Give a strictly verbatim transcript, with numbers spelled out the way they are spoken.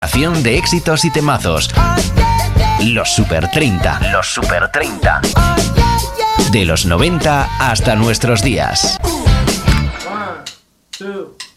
recopilación de éxitos y temazos. Los Super treinta. Los Super treinta. De los noventa hasta nuestros días. One, two.